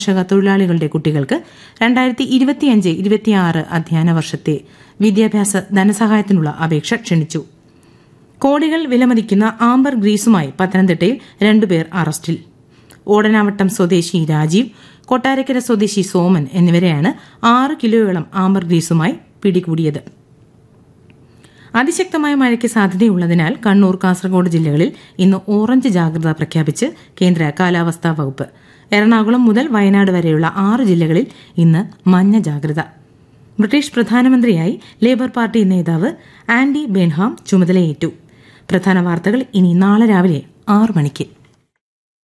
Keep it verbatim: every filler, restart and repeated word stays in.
കർഷക തൊഴിലാളികളുടെ കുട്ടികൾക്ക് രണ്ടായിരത്തി ഇരുപത്തിയഞ്ച് ഇരുപത്തിയാറ് അധ്യയന വർഷത്തെ വിദ്യാഭ്യാസ ധനസഹായത്തിനുള്ള അപേക്ഷ ക്ഷണിച്ചു. കോടികൾ വിലമതിക്കുന്ന ആംബർ ഗ്രീസുമായി പത്തനംതിട്ടയിൽ രണ്ടുപേർ അറസ്റ്റിൽ. ഓടനാവട്ടം സ്വദേശി രാജീവ്, കൊട്ടാരക്കര സ്വദേശി സോമൻ എന്നിവരെയാണ് ആറ് കിലോയോളം ആംബർ ഗ്രീസുമായി പിടികൂടിയത്. അതിശക്തമായ മഴയ്ക്ക് സാധ്യതയുള്ളതിനാൽ കണ്ണൂർ, കാസർഗോഡ് ജില്ലകളിൽ ഇന്ന് ഓറഞ്ച് ജാഗ്രത പ്രഖ്യാപിച്ച് കേന്ദ്ര കാലാവസ്ഥാ വകുപ്പ്. എറണാകുളം മുതൽ വയനാട് വരെയുള്ള ആറ് ജില്ലകളിൽ ഇന്ന് മഞ്ഞ ജാഗ്രത. ബ്രിട്ടീഷ് പ്രധാനമന്ത്രിയായി ലേബർ പാർട്ടി നേതാവ് ആൻഡി ബെൻഹാം ചുമതലയേറ്റു. പ്രധാന വാർത്തകൾ ഇനി നാളെ രാവിലെ ആറ് മണിക്ക്.